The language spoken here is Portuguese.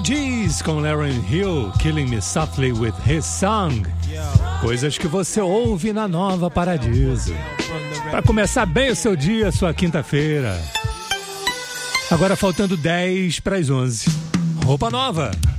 Gees com Lauryn Hill, Killing Me Softly with His Song. Coisas que você ouve na Nova Paradiso. Para começar bem o seu dia, sua quinta-feira. Agora faltando 10 para as 11. Roupa nova.